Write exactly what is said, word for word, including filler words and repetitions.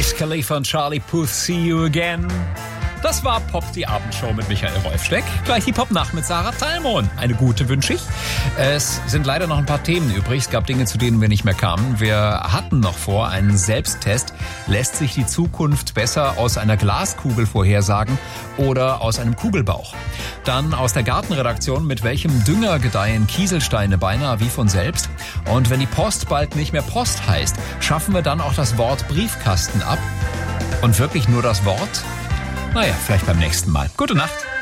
Wiz Khalifa und Charlie Puth, See You Again. Das war Pop, die Abendshow mit Michael Rolfsteck. Gleich die Pop-Nacht mit Sarah Talmon. Eine gute wünsche ich. Es sind leider noch ein paar Themen übrig. Es gab Dinge, zu denen wir nicht mehr kamen. Wir hatten noch vor einen Selbsttest. Lässt sich die Zukunft besser aus einer Glaskugel vorhersagen oder aus einem Kugelbauch? Dann aus der Gartenredaktion, mit welchem Dünger gedeihen Kieselsteine beinahe wie von selbst? Und wenn die Post bald nicht mehr Post heißt, schaffen wir dann auch das Wort Briefkasten ab? Und wirklich nur das Wort? Naja, vielleicht beim nächsten Mal. Gute Nacht.